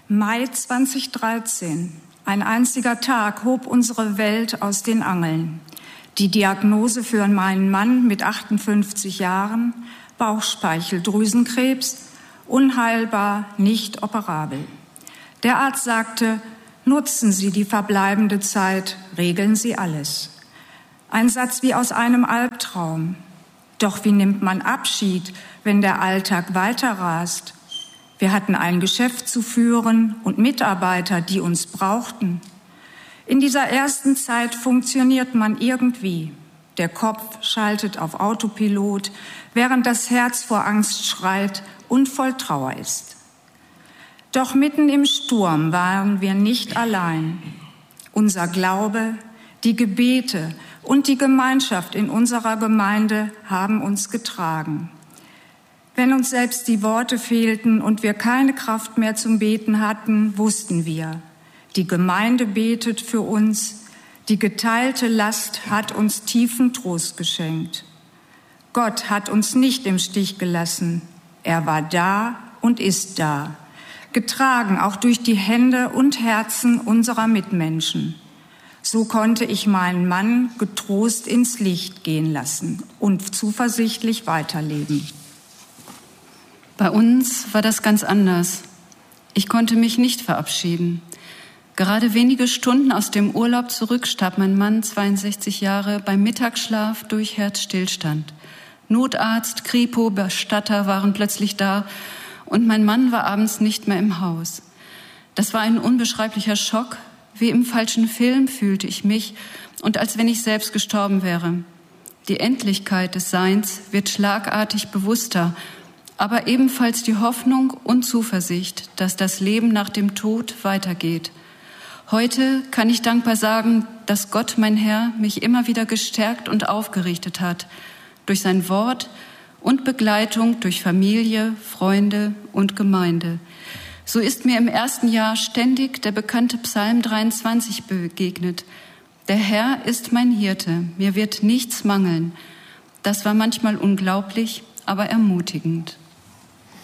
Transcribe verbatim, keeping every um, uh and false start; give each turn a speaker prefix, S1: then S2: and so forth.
S1: Mai zweitausenddreizehn. Ein einziger Tag hob unsere Welt aus den Angeln. Die Diagnose für meinen Mann mit achtundfünfzig Jahren, Bauchspeicheldrüsenkrebs, unheilbar, nicht operabel. Der Arzt sagte, nutzen Sie die verbleibende Zeit, regeln Sie alles. Ein Satz wie aus einem Albtraum. Doch wie nimmt man Abschied, wenn der Alltag weiterrast? Wir hatten ein Geschäft zu führen und Mitarbeiter, die uns brauchten. In dieser ersten Zeit funktioniert man irgendwie. Der Kopf schaltet auf Autopilot, während das Herz vor Angst schreit und voll Trauer ist. Doch mitten im Sturm waren wir nicht allein. Unser Glaube, die Gebete und die Gemeinschaft in unserer Gemeinde haben uns getragen. Wenn uns selbst die Worte fehlten und wir keine Kraft mehr zum Beten hatten, wussten wir, die Gemeinde betet für uns, die geteilte Last hat uns tiefen Trost geschenkt. Gott hat uns nicht im Stich gelassen. Er war da und ist da, getragen auch durch die Hände und Herzen unserer Mitmenschen. So konnte ich meinen Mann getrost ins Licht gehen lassen und zuversichtlich weiterleben.
S2: Bei uns war das ganz anders. Ich konnte mich nicht verabschieden. Gerade wenige Stunden aus dem Urlaub zurück starb mein Mann, zweiundsechzig Jahre, beim Mittagsschlaf durch Herzstillstand. Notarzt, Kripo, Bestatter waren plötzlich da und mein Mann war abends nicht mehr im Haus. Das war ein unbeschreiblicher Schock. Wie im falschen Film fühlte ich mich und als wenn ich selbst gestorben wäre. Die Endlichkeit des Seins wird schlagartig bewusster, aber ebenfalls die Hoffnung und Zuversicht, dass das Leben nach dem Tod weitergeht. Heute kann ich dankbar sagen, dass Gott, mein Herr, mich immer wieder gestärkt und aufgerichtet hat, durch sein Wort und Begleitung durch Familie, Freunde und Gemeinde. So ist mir im ersten Jahr ständig der bekannte Psalm dreiundzwanzig begegnet. Der Herr ist mein Hirte, mir wird nichts mangeln. Das war manchmal unglaublich, aber ermutigend.